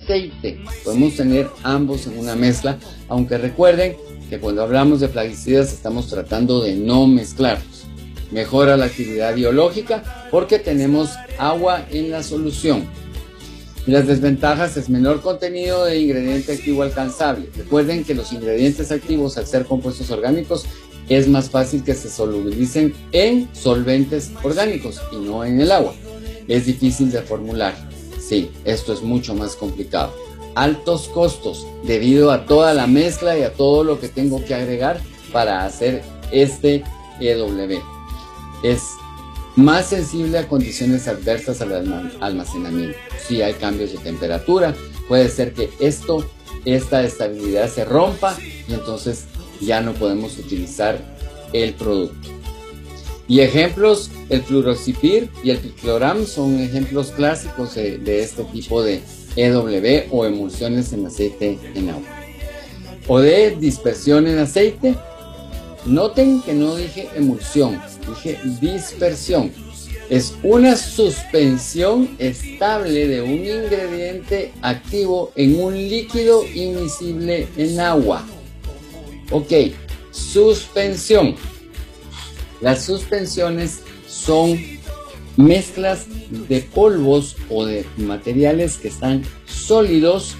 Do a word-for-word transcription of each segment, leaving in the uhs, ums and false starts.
aceite y té. Podemos tener ambos en una mezcla, aunque recuerden que cuando hablamos de plaguicidas estamos tratando de no mezclarlos. Mejora la actividad biológica porque tenemos agua en la solución. Y las desventajas es menor contenido de ingrediente activo alcanzable. Recuerden que los ingredientes activos, al ser compuestos orgánicos, es más fácil que se solubilicen en solventes orgánicos y no en el agua. Es difícil de formular. Sí, esto es mucho más complicado. Altos costos debido a toda la mezcla y a todo lo que tengo que agregar para hacer este E W. Es más sensible a condiciones adversas al almacenamiento. Si hay cambios de temperatura, puede ser que esto, esta estabilidad se rompa y entonces ya no podemos utilizar el producto. Y ejemplos, el fluroxipir y el picloram son ejemplos clásicos de, de este tipo de E W o emulsiones en aceite en agua. O de dispersión en aceite. Noten que no dije emulsión, dije dispersión. Es una suspensión estable de un ingrediente activo en un líquido imisible en agua. Ok, suspensión. Las suspensiones son mezclas de polvos o de materiales que están sólidos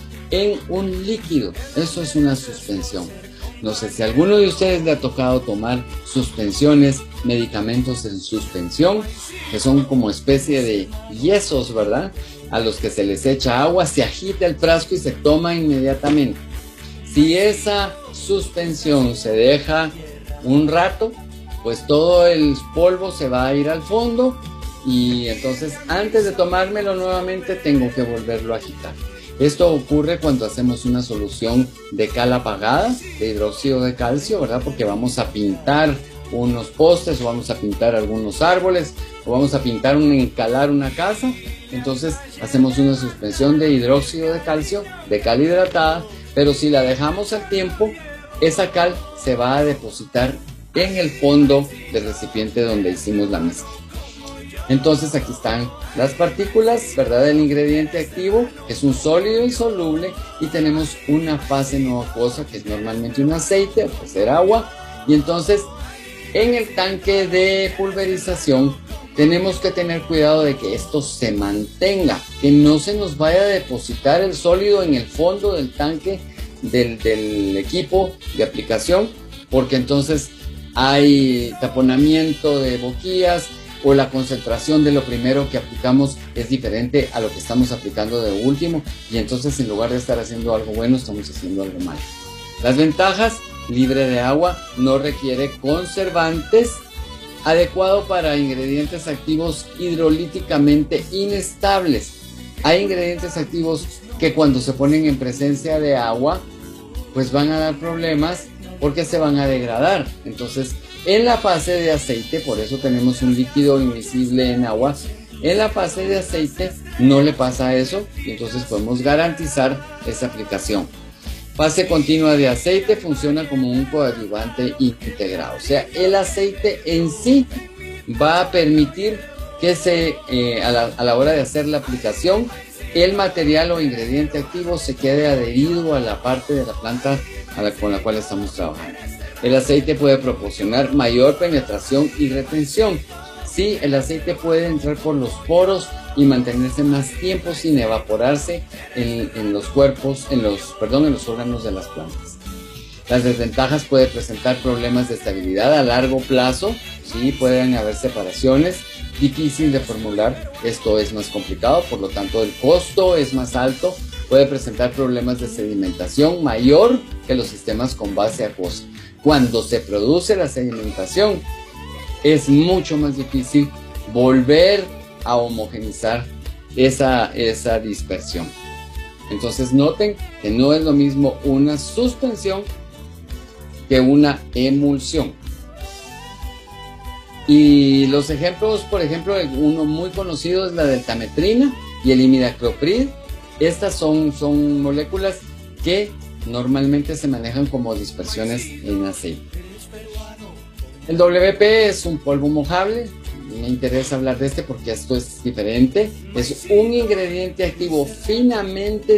en un líquido. Eso es una suspensión. No sé si a alguno de ustedes le ha tocado tomar suspensiones, medicamentos en suspensión, que son como especie de yesos, ¿verdad? A los que se les echa agua, se agita el frasco y se toma inmediatamente. Si esa suspensión se deja un rato, pues todo el polvo se va a ir al fondo y entonces antes de tomármelo nuevamente tengo que volverlo a agitar. Esto ocurre cuando hacemos una solución de cal apagada, de hidróxido de calcio, ¿verdad? Porque vamos a pintar unos postes o vamos a pintar algunos árboles o vamos a pintar, un, encalar una casa. Entonces hacemos una suspensión de hidróxido de calcio, de cal hidratada, pero si la dejamos al tiempo, esa cal se va a depositar en el fondo del recipiente donde hicimos la mezcla. Entonces aquí están las partículas, ¿verdad? Del ingrediente activo, que es un sólido insoluble, y tenemos una fase no acuosa, que es normalmente un aceite, puede ser agua, y entonces en el tanque de pulverización tenemos que tener cuidado de que esto se mantenga, que no se nos vaya a depositar el sólido en el fondo del tanque del, del equipo de aplicación, porque entonces hay taponamiento de boquillas, o la concentración de lo primero que aplicamos es diferente a lo que estamos aplicando de último, y entonces en lugar de estar haciendo algo bueno estamos haciendo algo malo. Las ventajas: libre de agua, no requiere conservantes, adecuado para ingredientes activos hidrolíticamente inestables. Hay ingredientes activos que cuando se ponen en presencia de agua pues van a dar problemas porque se van a degradar. Entonces en la fase de aceite, por eso tenemos un líquido invisible en agua, en la fase de aceite no le pasa eso y entonces podemos garantizar esa aplicación. Fase continua de aceite funciona como un coadyuvante integrado, o sea, el aceite en sí va a permitir que se, eh, a, la, a la hora de hacer la aplicación, el material o ingrediente activo se quede adherido a la parte de la planta a la, con la cual estamos trabajando. El aceite puede proporcionar mayor penetración y retención. Sí, el aceite puede entrar por los poros y mantenerse más tiempo sin evaporarse en, en los cuerpos, en los, perdón, en los órganos de las plantas. Las desventajas: puede presentar problemas de estabilidad a largo plazo. Sí, pueden haber separaciones, difícil de formular, esto es más complicado, por lo tanto el costo es más alto. Puede presentar problemas de sedimentación mayor que los sistemas con base acuosa. Cuando se produce la sedimentación es mucho más difícil volver a homogenizar esa, esa dispersión. Entonces noten que no es lo mismo una suspensión que una emulsión. Y los ejemplos, por ejemplo, uno muy conocido es la del tametrina y el imidacloprid. Estas son, son moléculas que normalmente se manejan como dispersiones en aceite. El W P es un polvo mojable. Me interesa hablar de este porque esto es diferente. Es un ingrediente activo finamente